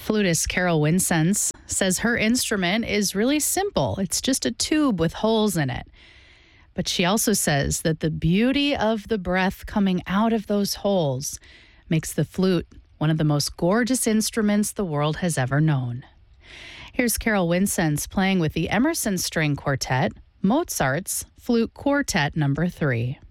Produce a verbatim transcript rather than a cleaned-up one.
Flutist Carol Winsense says her instrument is really simple. It's just a tube with holes in it. But she also says that the beauty of the breath coming out of those holes makes the flute one of the most gorgeous instruments the world has ever known. Here's Carol Winsense playing with the Emerson String Quartet, Mozart's Flute Quartet number three.